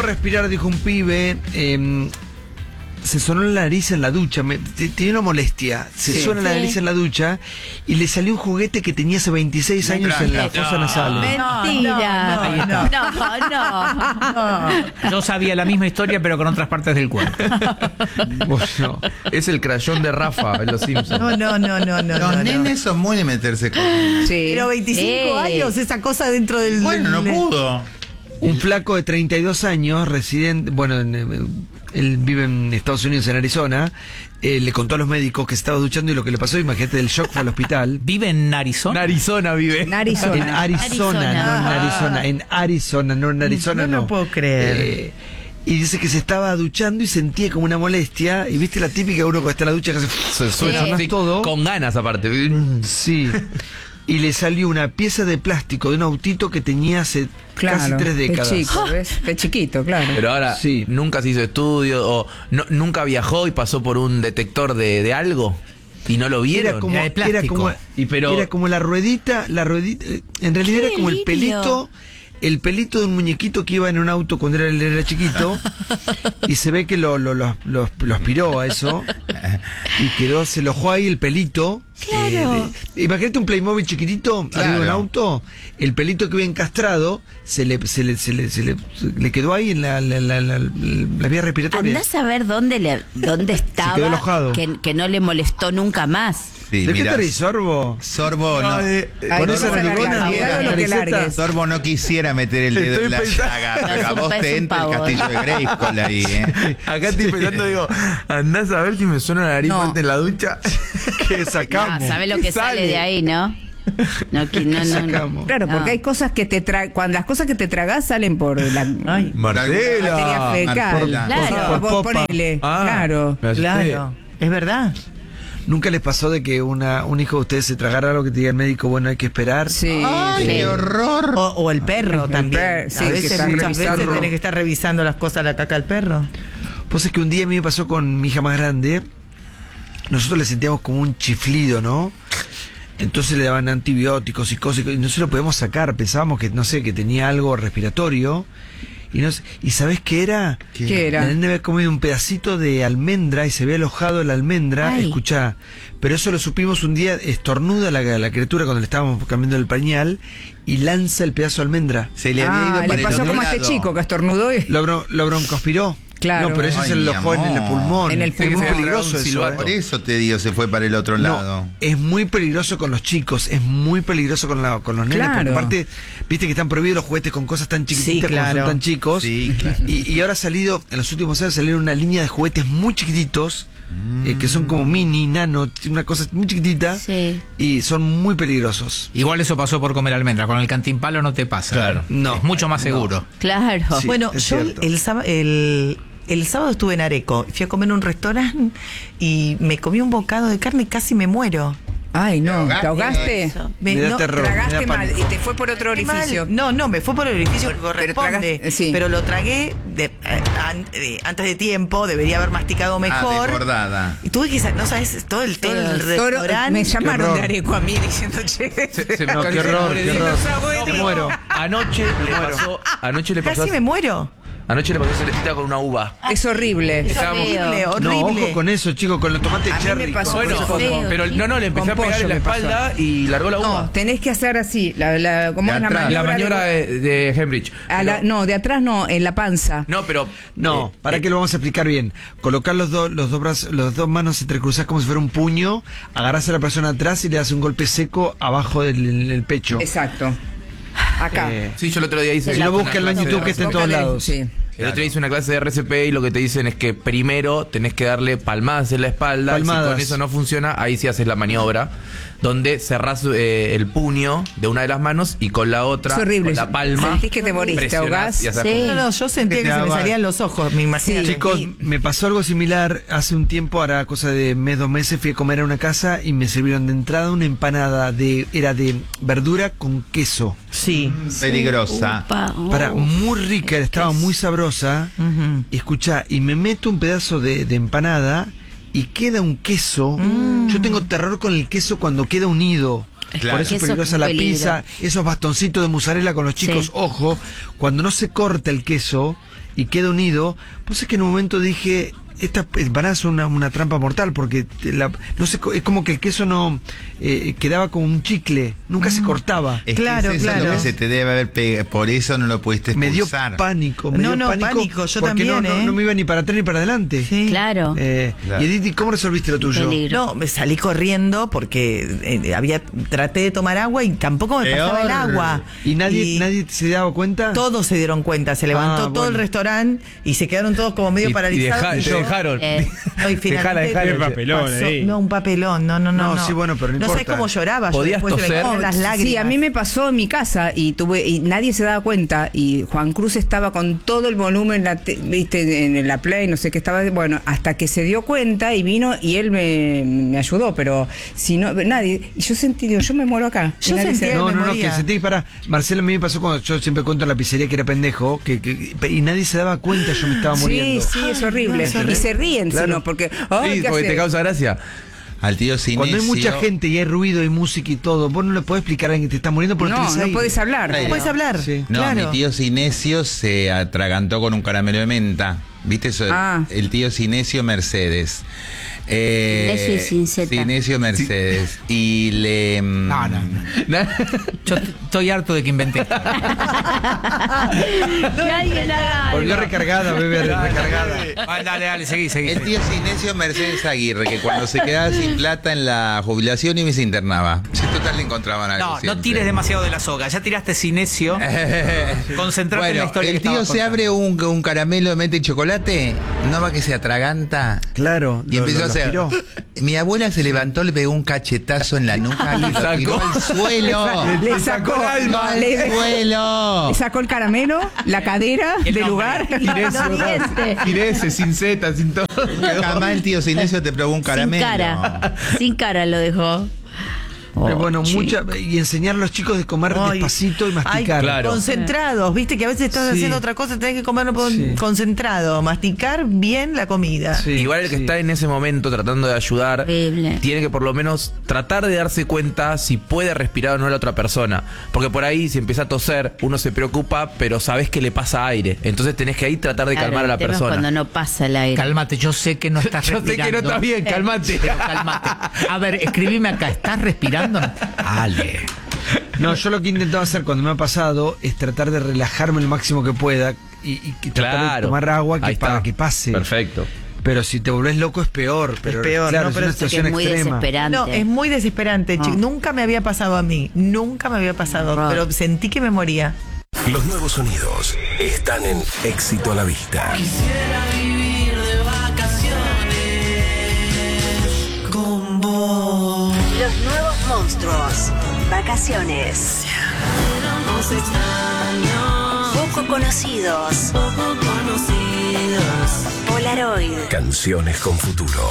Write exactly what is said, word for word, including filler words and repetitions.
Respirar, dijo un pibe. Eh, se sonó la nariz en la ducha. Me, tenía una molestia. Se Sí. suena la Sí. nariz en la ducha y le salió un juguete que tenía hace veintiséis años en la fosa nasal. Mentira. No, No, no. Yo sabía la misma historia, pero con otras partes del cuerpo. Bueno, Es el crayón de Rafa en Los Simpsons. No, no, no, no, no. Los no, no. nenes son muy de meterse con... Sí. Pero veinticinco Sí. años, esa cosa dentro del... Bueno, no del- pudo. un flaco de treinta y dos años, residente, bueno, en, eh, él vive en Estados Unidos, en Arizona, eh, le contó a los médicos que se estaba duchando y lo que le pasó, imagínate, el shock fue al hospital. ¿Vive en Arizona? En Arizona vive. En Arizona. En Arizona, Arizona. no en Arizona, en Arizona, no en Arizona, No no. lo puedo creer. Eh, y dice que se estaba duchando y sentía como una molestia, y viste la típica uno cuando está en la ducha que hace... Se suena sonás así, todo. con ganas aparte. Sí. Y le salió una pieza de plástico de un autito que tenía hace Claro, casi tres décadas. De chico, ¿ves? De chiquito, claro. Pero ahora Sí. nunca se hizo estudio o no, nunca viajó y pasó por un detector de, de algo y no lo vieron. Era como, Era de plástico. era como, Y pero- era como la ruedita, la ruedita, eh, en realidad ¡Qué era como el delirio! pelito, el pelito de un muñequito que iba en un auto cuando era, él era chiquito, y se ve que lo, lo, lo, lo- lo aspiró a eso, y quedó, se lo dejó ahí el pelito. Claro. eh, de- imagínate un Playmobil chiquitito, Claro. arriba de un auto, el pelito que había encastrado, se le, se le, se le, se le, se le quedó ahí en la, la, la, la, la vía respiratoria. Andás a ver dónde, le, dónde estaba, quedó alojado. que, que no le molestó nunca más. Sí, ¿De qué mirá, te reís, Sorbo? Sorbo no, Ay, con no esa se larga, narigona, cuidado lo que nariceta. largues. Sorbo no quisiera meter el dedo Estoy en la pensando- llaga, No, pero es a un vos pez, te un entra el pavo. castillo de Grayskull ahí, ¿eh? Acá estoy pensando, digo, andás a ver si me suena la nariz No. fuerte en la ducha. Que No, sacamos. ¿sabés lo que sale sale? de ahí, no? No, que- no, no, no. Sacamos. Claro, No. porque hay cosas que te tra cuando las cosas que te tragas salen por la ay, Marcela. materia fecal. Marcela. Claro. Por- Por popa. ponele, Ah, claro. me asusté. Claro. Es verdad. ¿Nunca les pasó de que una, un hijo de ustedes se tragara algo que te diga el médico, bueno, hay que esperar? Sí. ¡Ay, Sí. qué horror! O, o el perro El también. per- sí, a que veces, está muchas revisando. veces tenés que estar revisando las cosas, la caca del perro. Pues es que un día a mí me pasó con mi hija más grande, nosotros le sentíamos como un chiflido, ¿no? Entonces le daban antibióticos y cosas, y no se lo podíamos sacar, pensábamos que, no sé, que tenía algo respiratorio, y no sé- ¿y sabés qué era? ¿Qué? ¿Qué era? La nena había comido un pedacito de almendra y se había alojado la almendra, Ay. escuchá, pero eso lo supimos un día, estornuda la, la criatura cuando le estábamos cambiando el pañal y lanza el pedazo de almendra. Se le había Ah, ido para le el pasó otro como a este lado. chico que estornudó y... Lo, bron- lo broncoaspiró. Claro. No, pero eso Ay, se lo alojó en el mi amor. pulmón. En el Es muy pulmón. peligroso Un eso. silbato. Por eso te digo, se fue para el otro lado. No, es muy peligroso con los chicos, es muy peligroso con, la, con los nenes, Claro. porque aparte, viste que están prohibidos los juguetes con cosas tan chiquititas Sí, como claro. son tan chicos. Sí, claro. Y, y ahora ha salido, en los últimos años salieron una línea de juguetes muy chiquititos, eh, que son como mini, nano, una cosa muy chiquitita, Sí. y son muy peligrosos. Igual eso pasó por comer almendra. Con el cantimpalo no te pasa. Claro. No. Es mucho más seguro. Claro. Sí. Bueno, es yo cierto. el, sába- el, el sábado estuve en Areco. Fui a comer en un restaurante y me comí un bocado de carne y casi me muero. Ay, no, ¿Te ¿te ahogaste? Eso. Me, Me da no, terror, tragaste me da mal pánico. y te fue por otro Qué mal. orificio. No, no, me fue por el orificio que Pero corresponde. tragaste- sí. Pero lo tragué de- eh, an- eh, antes de tiempo, debería haber masticado Ah, mejor. desbordada. y tuve que sa- no sabes, todo el, todo el Pero Toro- restaurante. me llamaron horror. de Areco a mí diciendo, che, Se- se- No, casi qué se horror, muere. qué horror. No, Me pero muero. Anoche le pasó, anoche le pasó, Casi me muero. anoche le pasó a Celestita con una uva. es horrible. Eso Estábamos- feo. Horrible, No, horrible. ojo con eso, chicos, con los tomates A mí cherry. me pasó con- Bueno, Eso fue feo, pero no, no, le empecé Con a pegar pollo en la me pasó. espalda y largó la uva. No, tenés que hacer así, la, la, ¿cómo De es la atrás. maniobra? La maniobra de- de, de Hembridge. a la- Pero- no, de atrás no, en la panza. no, pero No, eh, para eh, que lo vamos a explicar bien. Colocar los dos, los dos brazos, los dos manos entrecruzadas como si fuera un puño, agarrás a la persona atrás y le das un golpe seco abajo del, del pecho. Exacto. Acá. Eh, Sí, yo el otro día hice. Si lo una buscan en clase de YouTube, que está en todos Bócale, lados. Sí. El otro día hice una clase de R C P y lo que te dicen es que primero tenés que darle palmadas en la espalda. Y si Palmadas. con eso no funciona, ahí sí haces la maniobra, donde cerrás eh, el puño de una de las manos y con la otra, Es horrible. con la palma, Sentís que te morís, te presionás ahogás. y haces Sí. No, no, yo sentía Que que te se me ahogas. salían los ojos, me imagino. Chicos, Y- me pasó algo similar hace un tiempo, ahora cosa de mes, dos meses, fui a comer a una casa y me sirvieron de entrada una empanada de, era de verdura con queso. sí. Peligrosa. Upa, oh. Para, muy rica, estaba muy sabrosa. Ujú. Y escuchá, y me meto un pedazo de, de empanada y queda un queso. Yo tengo terror con el queso cuando queda unido. Claro. Por eso es Queso peligrosa con la peligro. pizza, esos bastoncitos de mozzarella con los chicos. Sí. Ojo, cuando no se corta el queso, y queda unido, pues es que en un momento dije, esta empanada es una, una trampa mortal, porque la- no sé, es como que el queso no eh, quedaba como un chicle, nunca se cortaba. Es Claro, que es eso claro. lo que se te debe haber pegado. Por eso no lo pudiste Me dio expulsar. pánico, me No, dio no, pánico, pánico, yo porque no, también, no, ¿eh? no me iba ni para atrás ni para adelante. Sí. Claro. Eh, Claro. Y Edith, ¿cómo resolviste lo tuyo? Peligro. No, me salí corriendo porque eh, había traté de tomar agua y tampoco me Peor. pasaba el agua. ¿Y nadie, nadie se daba cuenta? Todos se dieron cuenta, se levantó Ah, todo el bueno. restaurante y se quedaron todos como medio Y- y paralizados. deja- y te yo- dejaron. Eh, No, y finalmente Dejala, dejala. papelón pasó- ahí. No, un papelón, no, no, no. No, no. sí, bueno, pero no No sé importa. cómo lloraba. yo ¿Podías después se me toser? caían las lágrimas. Sí, a mí me pasó en mi casa y tuve y nadie se daba cuenta y Juan Cruz estaba con todo el volumen, la te- viste, en la play, no sé qué estaba, bueno, hasta que se dio cuenta y vino y él me, me ayudó, pero si no, nadie, y yo sentí, digo, yo me muero acá. Yo Y nadie sentí se- que No, me no, no, moría. que sentí para. Marcelo, a mí me pasó cuando yo siempre cuento en la pizzería que era pendejo, que, que- y nadie se daba cuenta, yo me estaba Sí, muriendo. sí, es horrible. Y se ríen, Claro. sino porque, ay, Sí, ¿qué porque te hace? causa gracia. Al tío Sinesio. Cuando hay mucha gente y hay ruido y música y todo, vos no le podés explicar a alguien que te está muriendo porque No, tenés no aire. puedes hablar. Claro. No puedes hablar. Sí. No, claro. mi tío Sinesio se atragantó con un caramelo de menta. ¿Viste eso? Ah. El tío Sinesio Mercedes. Eh, Sinesio y sin Z. Sinesio Mercedes. Y le. mm, No, no, no. Yo t- estoy harto de que inventen. que alguien haga Volvió algo. recargada, bebé, recargada. Ah, dale, dale, seguí, seguí. El tío Sinesio Mercedes Aguirre, que cuando se quedaba sin plata en la jubilación y me se internaba. Si total le encontraban algo. No, no siempre. tires demasiado de la soga. Ya tiraste Sinesio. Concentrate en la Bueno, historia. el que tío estabas se contando. abre un, un caramelo de menta y chocolate, no va que se atraganta. Claro, Y lo- empezó lo- a lo hacer. aspiró. Mi abuela se levantó, le pegó un cachetazo en la nuca y lo tiró al suelo. Le sacó, le, ¡Suelo! le sacó el caramelo, la cadera Y el del nombre. lugar. Los dientes. Tirese, sin Z, sin todo. Jamás el tío Sinesio te probó un Sin caramelo. cara. Sin cara lo dejó. Pero bueno, chico. mucha, y enseñar a los chicos de comer Ay, despacito y ay, masticar. Claro. Concentrados, viste que a veces estás Sí. haciendo otra cosa, tenés que comerlo con- Sí. concentrado, masticar bien la comida. Sí, Igual el que sí. está en ese momento tratando de ayudar, Horrible. tiene que por lo menos tratar de darse cuenta si puede respirar o no la otra persona. Porque por ahí, si empieza a toser, uno se preocupa, pero sabes que le pasa aire. Entonces tenés que ahí tratar de Claro, calmar a la el tema es persona. cuando no pasa el aire. Cálmate, yo sé que no estás Yo sé que no respirando. está bien, cálmate. Pero cálmate. A ver, escribime acá. ¿Estás respirando? Dale. No, yo lo que he intentado hacer cuando me ha pasado es tratar de relajarme lo máximo que pueda y, y que tratar de Claro. tomar agua que Ahí está. para que pase. Perfecto. Pero si te volvés loco es peor. Pero, peor, claro, no, es pero una es que Que situación es muy extrema. desesperante. No, es muy desesperante. No. chico. Nunca me había pasado a mí. Nunca me había pasado. Horror. Pero sentí que me moría. Los nuevos sonidos están en Éxito a la Vista. Los nuevos monstruos. Vacaciones. Poco conocidos. Polaroid. Canciones con futuro.